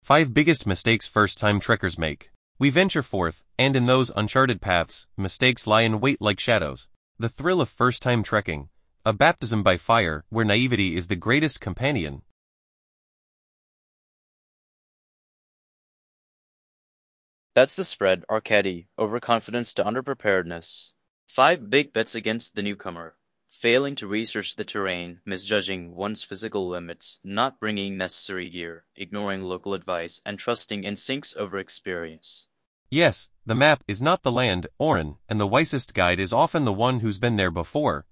5 Biggest Mistakes First-Time Trekkers Make. We venture forth, and in those uncharted paths, mistakes lie in wait like shadows. The thrill of first-time trekking, a baptism by fire, where naivety is the greatest companion. That's the spread, Arcady, overconfidence to underpreparedness. 5 big bets against the newcomer. Failing to research the terrain, misjudging one's physical limits, not bringing necessary gear, ignoring local advice, and trusting instincts over experience. Yes, the map is not the land, Oren, and the wisest guide is often the one who's been there before.